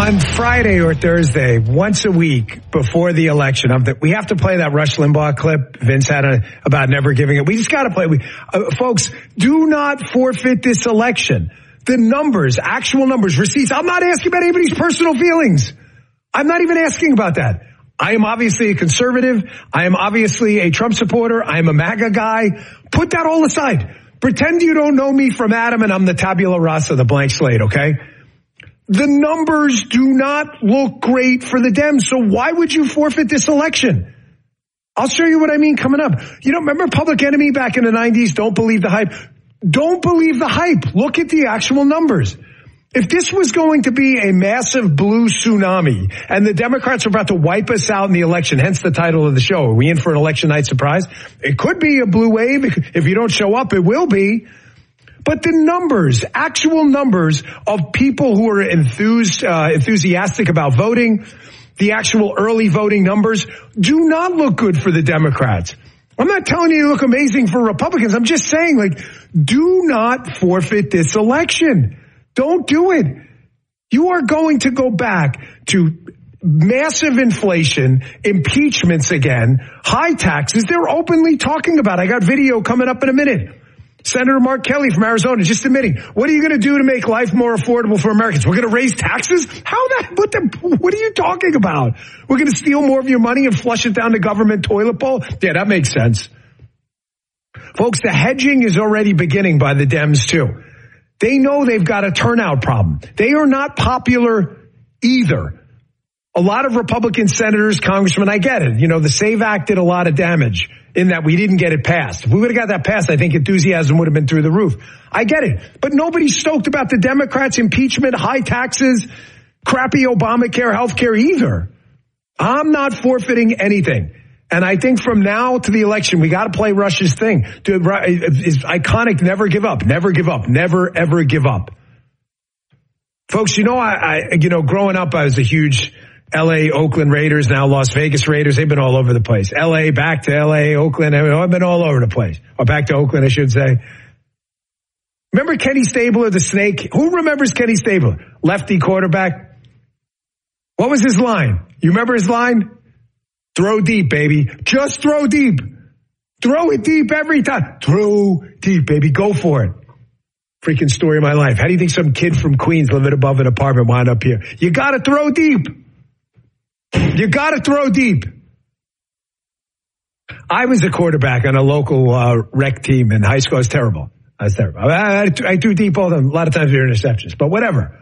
On Friday or Thursday, once a week before the election, we have to play that Rush Limbaugh clip Vince had about never giving it. We just got to play. Folks, do not forfeit this election. The numbers, actual numbers, receipts. I'm not asking about anybody's personal feelings. I'm not even asking about that. I am obviously a conservative. I am obviously a Trump supporter. I am a MAGA guy. Put that all aside. Pretend you don't know me from Adam and I'm the tabula rasa, the blank slate, okay? The numbers do not look great for the Dems, so why would you forfeit this election? I'll show you what I mean coming up. You know, remember Public Enemy back in the 90s? Don't believe the hype. Don't believe the hype. Look at the actual numbers. If this was going to be a massive blue tsunami and the Democrats are about to wipe us out in the election, hence the title of the show, are we in for an election night surprise? It could be a blue wave. If you don't show up, it will be. But the numbers, actual numbers of people who are enthusiastic about voting, the actual early voting numbers do not look good for the Democrats. I'm not telling you they look amazing for Republicans. I'm just saying, do not forfeit this election. Don't do it. You are going to go back to massive inflation, impeachments again, high taxes. They're openly talking about it. I got video coming up in a minute. Senator Mark Kelly from Arizona just admitting, what are you going to do to make life more affordable for Americans? We're going to raise taxes? What are you talking about? We're going to steal more of your money and flush it down the government toilet bowl? Yeah, that makes sense. Folks, the hedging is already beginning by the Dems too. They know they've got a turnout problem. They are not popular either. A lot of Republican senators, congressmen, I get it. You know, the SAVE Act did a lot of damage in that we didn't get it passed. If we would have got that passed, I think enthusiasm would have been through the roof. I get it. But nobody's stoked about the Democrats' impeachment, high taxes, crappy Obamacare, healthcare either. I'm not forfeiting anything. And I think from now to the election, we got to play Rush's thing. It's iconic, never give up, never give up, never, ever give up. Folks, you know, I growing up, I was a huge L.A., Oakland Raiders, now Las Vegas Raiders. They've been all over the place. L.A., back to L.A., Oakland. I've been all over the place. Or back to Oakland, I should say. Remember Kenny Stabler, the snake? Who remembers Kenny Stabler? Lefty quarterback. What was his line? You remember his line? Throw deep, baby. Just throw deep. Throw it deep every time. Throw deep, baby. Go for it. Freaking story of my life. How do you think some kid from Queens living above an apartment wound up here? You got to throw deep. You got to throw deep. I was a quarterback on a local rec team in high school. I was terrible. I threw deep all the time. A lot of times they're interceptions, but whatever.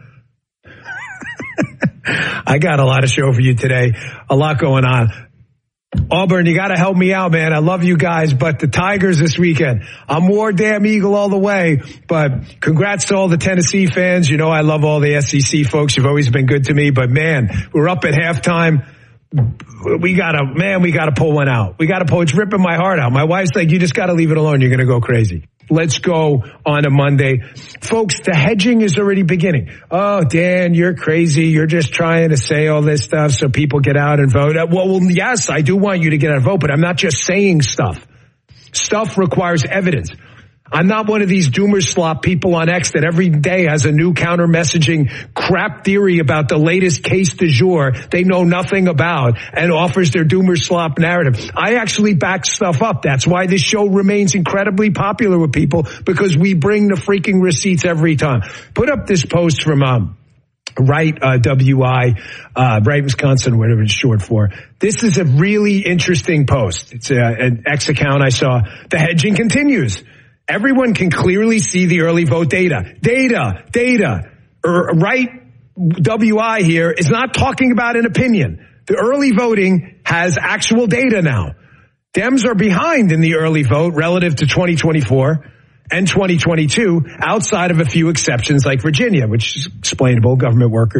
I got a lot of show for you today. A lot going on. Auburn, you got to help me out, man. I love you guys, but the Tigers this weekend. I'm War Damn Eagle all the way, but congrats to all the Tennessee fans. You know I love all the SEC folks. You've always been good to me, but man, we're up at halftime. We gotta pull one out. It's ripping my heart out. My wife's like, you just gotta leave it alone. You're gonna go crazy. Let's go on a Monday. Folks, the hedging is already beginning. Oh, Dan, you're crazy. You're just trying to say all this stuff so people get out and vote. Well, yes, I do want you to get out and vote, but I'm not just saying stuff. Stuff requires evidence. I'm not one of these doomer slop people on X that every day has a new counter messaging crap theory about the latest case du jour they know nothing about and offers their doomer slop narrative. I actually back stuff up. That's why this show remains incredibly popular with people, because we bring the freaking receipts every time. Put up this post from Right, WI, Right, Wisconsin, whatever it's short for. This is a really interesting post. It's an X account I saw. The hedging continues. Everyone can clearly see the early vote data. Right, WI here is not talking about an opinion. The early voting has actual data now. Dems are behind in the early vote relative to 2024 and 2022, outside of a few exceptions like Virginia, which is explainable, government workers.